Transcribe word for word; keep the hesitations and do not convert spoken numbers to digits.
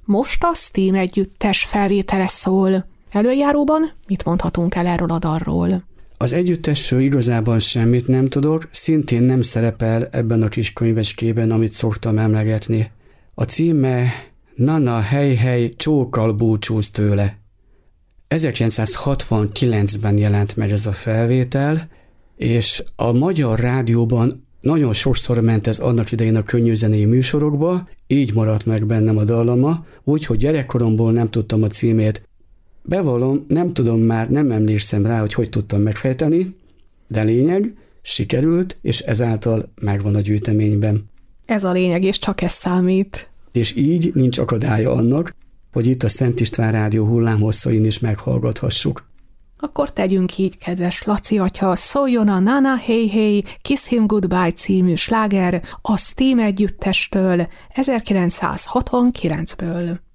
most a Steam együttes felvétele szól. Előjáróban mit mondhatunk el erről a dalról? Az együttesről igazából semmit nem tudok, szintén nem szerepel ebben a kis könyvecskében, amit szoktam emlegetni. A címe Nana, hely, hely, csókkal búcsúz tőle. ezerkilencszázhatvankilencben jelent meg ez a felvétel, és a magyar rádióban nagyon sokszor ment ez annak idején a könnyűzenei műsorokba, így maradt meg bennem a dallama, úgyhogy gyerekkoromból nem tudtam a címét. Bevallom, nem tudom már, nem emlékszem rá, hogy hogy tudtam megfejteni, de lényeg, sikerült, és ezáltal megvan a gyűjteményben. Ez a lényeg, és csak ez számít. És így nincs akadálya annak, hogy itt a Szent István Rádió hullámhosszain is meghallgathassuk. Akkor tegyünk így, kedves Laci atya, szóljon a Nana Hey Hey Kiss Him Goodbye című sláger a Steam együttestől ezerkilencszázhatvankilencből.